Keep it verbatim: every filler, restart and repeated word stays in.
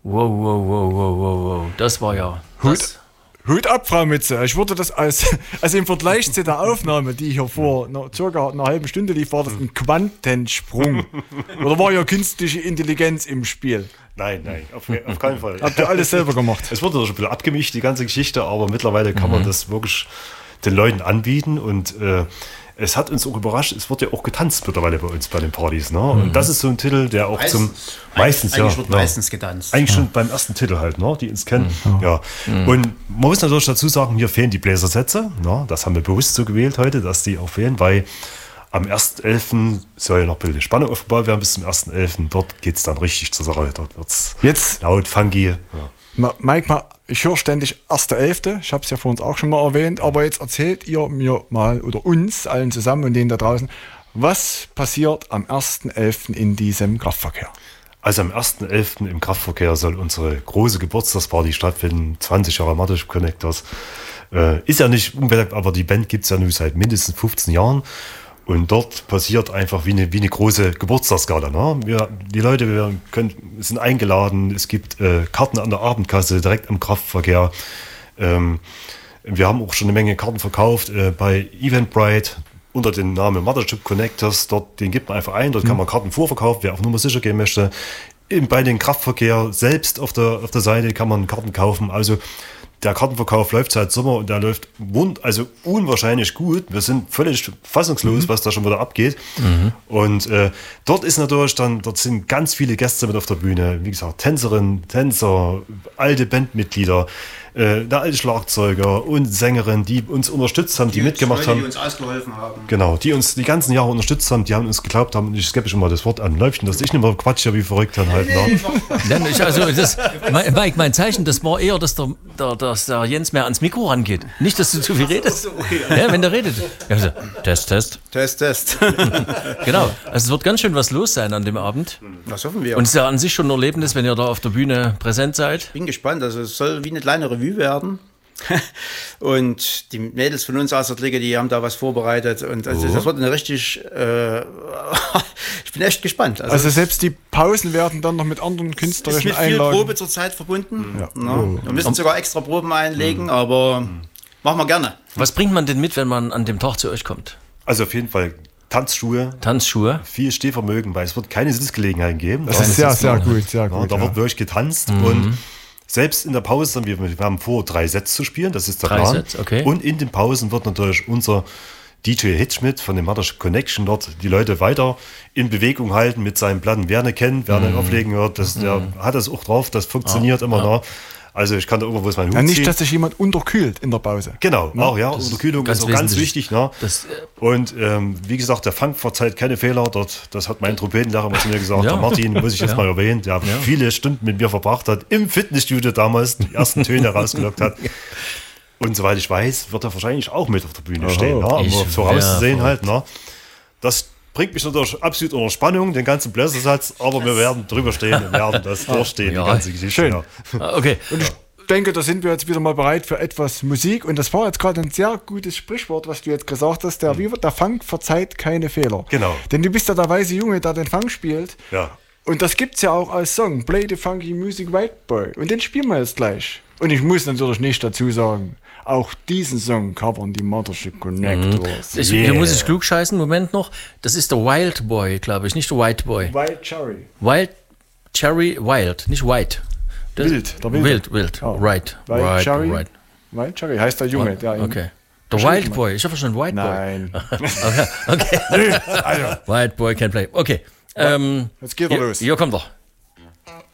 Wow, wow, wow, wow, wow, wow. Das war ja... Hut, das. Hut ab, Frau Mütze. Ich würde das als, also im Vergleich zu der Aufnahme, die hier vor einer, circa einer halben Stunde lief, war das ein Quantensprung. Oder war ja künstliche Intelligenz im Spiel? Nein, nein, auf, auf keinen Fall. Habt ihr alles selber gemacht? Es wurde schon ein bisschen abgemischt, die ganze Geschichte, aber mittlerweile kann mhm. man das wirklich den Leuten anbieten und äh, es hat uns auch überrascht, es wird ja auch getanzt mittlerweile bei uns bei den Partys. Ne? Mhm. Und das ist so ein Titel, der auch meistens, zum meistens eigentlich ja, wird ja meistens getanzt. Eigentlich ja. schon beim ersten Titel halt, ne? Die uns kennen. Mhm. Ja. Mhm. Und man muss natürlich dazu sagen, hier fehlen die Bläsersätze. Ne? Das haben wir bewusst so gewählt heute, dass die auch fehlen, weil am ersten elften soll ja noch ein bisschen Spannung aufgebaut werden bis zum ersten elften Dort geht es dann richtig zur Sache. Dort wird es jetzt laut, funky. Ja. Ma, Mike, mal, ich höre ständig erster elfte Ich habe es ja vor uns auch schon mal erwähnt. Aber jetzt erzählt ihr mir mal oder uns allen zusammen und denen da draußen, was passiert am ersten elften in diesem Kraftverkehr? Also am ersten elften im Kraftverkehr soll unsere große Geburtstagsparty stattfinden. zwanzig Jahre Mothership Connectors. Äh, ist ja nicht unbedingt, aber die Band gibt es ja nun seit mindestens fünfzehn Jahren. Und dort passiert einfach wie eine, wie eine große Geburtstagsgala. Ne? Wir, die Leute wir können, sind eingeladen, es gibt äh, Karten an der Abendkasse direkt am Kraftverkehr. Ähm, wir haben auch schon eine Menge Karten verkauft äh, bei Eventbrite unter dem Namen Mothership Connectors. Dort, den gibt man einfach ein, dort mhm. kann man Karten vorverkaufen, wer auf Nummer sicher gehen möchte. Eben bei den Kraftverkehr selbst auf der, auf der Seite kann man Karten kaufen. Also der Kartenverkauf läuft seit Sommer und der läuft wund, also unwahrscheinlich gut. Wir sind völlig fassungslos, mhm. was da schon wieder abgeht. Mhm. Und äh, dort ist natürlich dann, dort sind ganz viele Gäste mit auf der Bühne. Wie gesagt, Tänzerinnen, Tänzer, alte Bandmitglieder, äh, der alte Schlagzeuger und Sängerin, die uns unterstützt haben, die, die mitgemacht Leute, haben. Die uns ausgeholfen haben. Genau, die uns die ganzen Jahre unterstützt haben, die haben uns geglaubt haben. Und ich gebe schon mal das Wort an Läufchen, dass ich nicht mehr Quatsch ja wie verrückt dann halt. Nein, ich, also das, mein, Mike, mein Zeichen, das war eher, dass der, der, dass der Jens mehr ans Mikro rangeht. Nicht, dass du zu viel redest. Ja, wenn der redet. Also, Test, Test. Test, Test. Genau. Also es wird ganz schön was los sein an dem Abend. Das hoffen wir. Und es ist ja an sich schon ein Erlebnis, wenn ihr da auf der Bühne präsent seid. Bin gespannt. Also es soll wie eine kleine Revue werden. Und die Mädels von uns aus der Clique, die haben da was vorbereitet. Und also oh. das wird eine richtig... Äh, ich bin echt gespannt. Also, also selbst die Pausen werden dann noch mit anderen künstlerischen Einlagen... Ist mit viel Probe zur Zeit verbunden. Ja. Ja. Oh. Wir müssen sogar extra Proben einlegen, mhm. aber mhm. machen wir gerne. Was bringt man denn mit, wenn man an dem Tag zu euch kommt? Also auf jeden Fall Tanzschuhe. Tanzschuhe. Viel Stehvermögen, weil es wird keine Sitzgelegenheit geben. Das, das ist sehr, sehr gut. Sehr gut ja, da ja. wird wirklich getanzt mhm. und selbst in der Pause, wir, wir haben vor, drei Sets zu spielen, das ist der drei Plan. Sets, okay. Und in den Pausen wird natürlich unser D J Hitschmidt von dem Mothership Connection dort die Leute weiter in Bewegung halten mit seinen Platten. Wer ihn kennt, wer ihn mm. auflegen hört, das, der mm. hat das auch drauf, das funktioniert ja, immer ja. noch. Also ich kann da irgendwo meinen Hut ja, nicht, ziehen. dass sich jemand unterkühlt in der Pause. Genau, ne? auch ja, das Unterkühlung ist auch ganz wichtig. Ne? Das, äh und ähm, wie gesagt, der Funk verzeiht keine Fehler. Dort, das hat mein Trompetenlehrer mal zu mir gesagt. Ja. Der Martin, muss ich jetzt ja. mal erwähnen, der ja. viele Stunden mit mir verbracht hat, im Fitnessstudio damals die ersten Töne rausgelockt hat. Und soweit ich weiß, wird er wahrscheinlich auch mit auf der Bühne Oho. stehen. Ne? Um vorauszusehen ja, halt. Ne? Das bringt mich natürlich absolut unter Spannung, den ganzen Bläsersatz, aber wir werden drüber stehen und werden das durchstehen, ja. die ganze Geschichte. Schön. Ja. Okay. Und ich denke, da sind wir jetzt wieder mal bereit für etwas Musik. Und das war jetzt gerade ein sehr gutes Sprichwort, was du jetzt gesagt hast. Der, mhm. der Funk verzeiht keine Fehler. Genau. Denn du bist ja der weiße Junge, der den Funk spielt. Ja. Und das gibt's ja auch als Song. Play the funky music, white boy. Und den spielen wir jetzt gleich. Und ich muss natürlich nicht dazu sagen, auch diesen Song covern die Mothership Connectors. Mhm. Ich, yeah. Hier muss ich klug scheißen, Moment noch. Das ist der Wild Boy, glaube ich, nicht der White Boy. Wild Cherry. Wild Cherry Wild, nicht White. Das wild, der Wilde. Wild, wild, oh. right. Wild right, Cherry. Right. Wild Cherry heißt der Junge. Der okay. Der Wild Boy, ich habe schon White Boy. Nein. okay, okay. Wild Boy can play. Okay. Ähm, Jetzt geht er hier, los. Hier kommt er.